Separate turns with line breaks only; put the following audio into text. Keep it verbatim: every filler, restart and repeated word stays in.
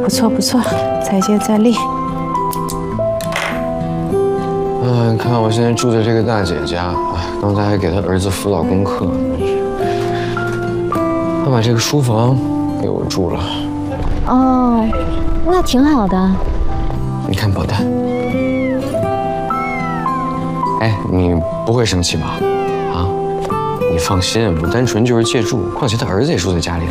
不错不错，再接再厉。
嗯，看我现在住在这个大姐家，刚才还给她儿子辅导功课，她把这个书房给我住了。
哦，那挺好的。
你看宝丹，哎，你不会生气吧？啊，你放心，我单纯就是借住，况且他儿子也住在家里。